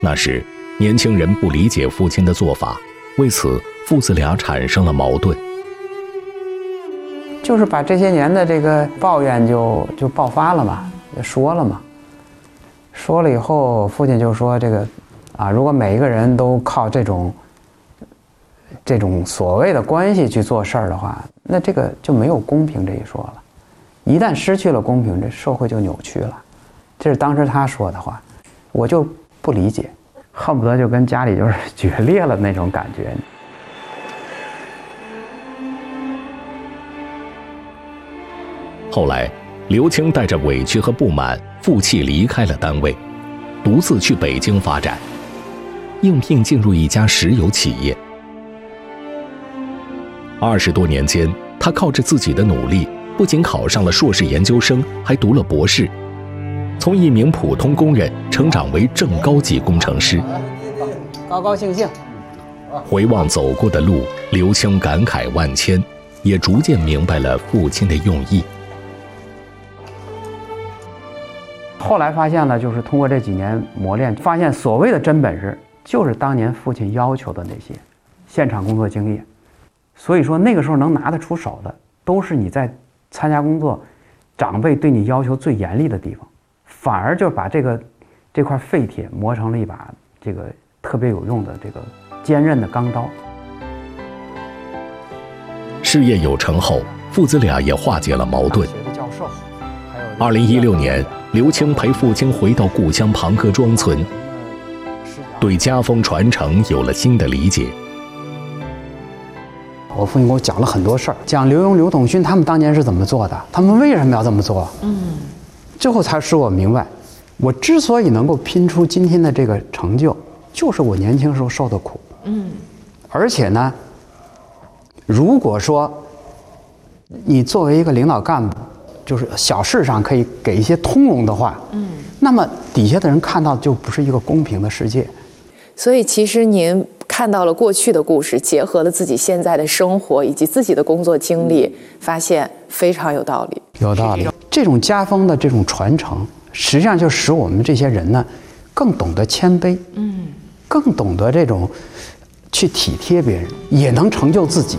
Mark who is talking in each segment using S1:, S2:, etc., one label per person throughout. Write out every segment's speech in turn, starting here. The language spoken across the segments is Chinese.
S1: 那时，年轻人不理解父亲的做法，为此父子俩产生了矛盾。
S2: 就是把这些年的这个抱怨就爆发了嘛，就说了嘛。说了以后，父亲就说这个如果每一个人都靠这种所谓的关系去做事儿的话，那这个就没有公平这一说了。一旦失去了公平，这社会就扭曲了。这是当时他说的话，我就不理解，恨不得就跟家里就是决裂了那种感觉。
S1: 后来，刘青带着委屈和不满，负气离开了单位，独自去北京发展，应聘进入一家石油企业。20多年间，他靠着自己的努力，不仅考上了硕士研究生，还读了博士，从一名普通工人成长为正高级工程师。
S2: 高高兴兴。
S1: 回望走过的路，刘青感慨万千，也逐渐明白了父亲的用意。
S2: 后来发现了，就是通过这几年磨练，发现所谓的真本事，就是当年父亲要求的那些现场工作经验。所以说那个时候能拿得出手的，都是你在参加工作，长辈对你要求最严厉的地方，反而就把这块废铁磨成了一把这个特别有用的这个坚韧的钢刀。
S1: 事业有成后，父子俩也化解了矛盾。2016年，刘青陪父亲回到故乡庞各庄村，对家风传承有了新的理解。
S2: 我父亲给我讲了很多事儿，讲刘墉、刘统勋他们当年是怎么做的，他们为什么要这么做。最后才使我明白，我之所以能够拼出今天的这个成就，就是我年轻时候受的苦。而且呢，如果说你作为一个领导干部，就是小事上可以给一些通融的话，那么底下的人看到就不是一个公平的世界。
S3: 所以其实您看到了过去的故事，结合了自己现在的生活以及自己的工作经历，发现非常有道理。
S2: 有道理。这种家风的这种传承，实际上就使我们这些人呢，更懂得谦卑，更懂得这种去体贴别人，也能成就自己。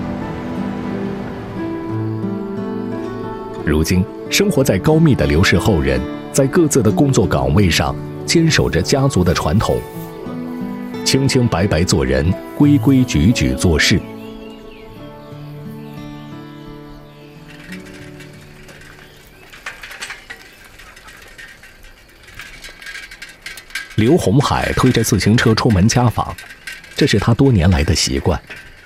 S1: 如今，生活在高密的刘氏后人，在各自的工作岗位上，坚守着家族的传统，清清白白做人，规规矩矩做事。刘洪海推着自行车出门家访，这是他多年来的习惯。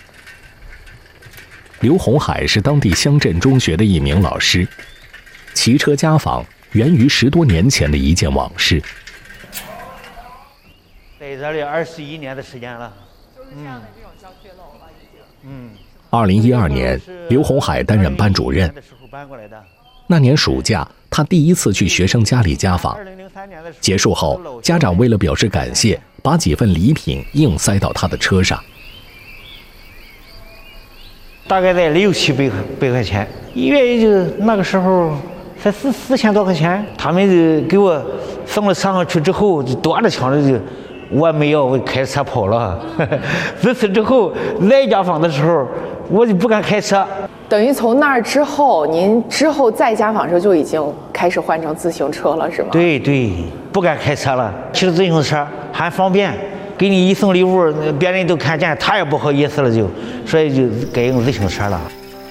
S1: 刘洪海是当地乡镇中学的一名老师，骑车家访源于10多年前的一件往事。
S4: 在这里21年的时间了，
S5: 就是这样的这种教学楼了，已经。
S1: 2012年，刘洪海担任班主任。那年暑假，他第一次去学生家里家访。结束后，家长为了表示感谢，把几份礼品硬塞到他的车上。
S4: 大概在6、7百块钱，一月就那个时候才4000多块钱。他们就给我送了车上去之后，就端着枪的就我没有，我开车跑了。自此之后来家访的时候，我就不敢开车。
S3: 等于从那儿之后，您之后再家访时候就已经开始换成自行车了，是吗？
S4: 对对，不敢开车了，骑着自行车还方便。给你一送礼物，别人都看见，他也不好意思了，所以就改用自行车了。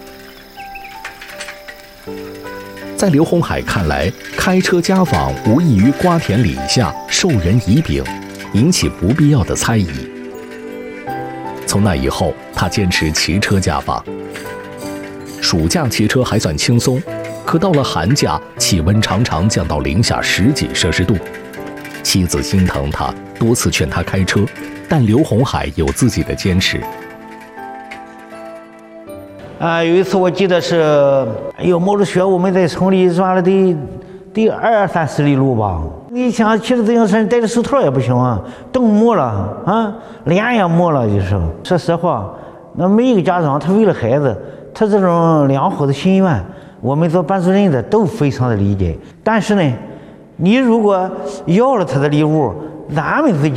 S1: 在刘洪海看来，开车家访无异于瓜田李下、授人以柄，引起不必要的猜疑。从那以后，他坚持骑车家访。暑假骑车还算轻松，可到了寒假，气温常常降到零下10几摄氏度。妻子心疼他，多次劝他开车，但刘洪海有自己的坚持。
S4: 有一次我记得是，冒着雪，我们在村里转了得20、30里路吧。你想骑着自行车，戴着手套也不行啊，冻没了啊，脸也没了，就是。说实话，那每一个家长他为了孩子，他这种良好的心愿，我们做班主任的都非常的理解。但是呢，你如果要了他的礼物，咱们自己